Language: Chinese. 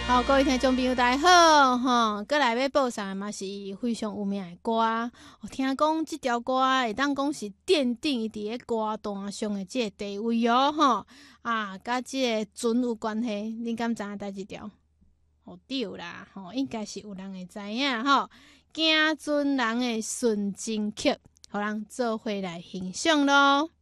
好，各位听众朋友，大家好，过来要播上的嘛是非常有名的歌。我听讲这条歌会当讲是奠定伊伫个歌坛上的这个地位哦，甲这个船有关系。恁敢知影第几条？对啦，应该是有人会知影吼。行船人的纯情曲，互人做伙来欣赏咯。